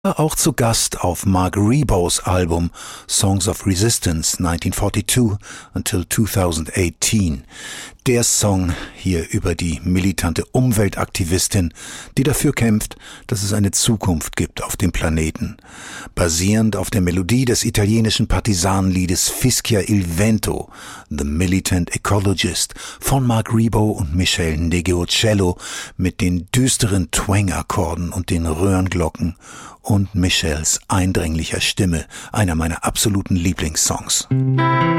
Auch zu Gast auf Mark Ribot's Album Songs of Resistance 1942 until 2018. Der Song hier über die militante Umweltaktivistin, die dafür kämpft, dass es eine Zukunft gibt auf dem Planeten. Basierend auf der Melodie des italienischen Partisanenliedes Fischia il Vento, The Militant Ecologist von Mark Ribot und Michele Ndegeocello mit den düsteren Twang-Akkorden und den Röhrenglocken und Michels eindringlicher Stimme, einer meiner absoluten Lieblingssongs.